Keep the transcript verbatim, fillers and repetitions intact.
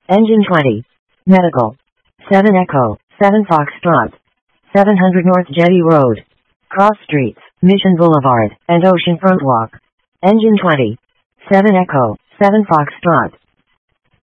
Engine twenty. Medical. seven Echo, seven Foxtrot. seven hundred North Jetty Road. Cross Streets, Mission Boulevard, and Oceanfront Walk. Engine twenty. seven Echo, seven Foxtrot.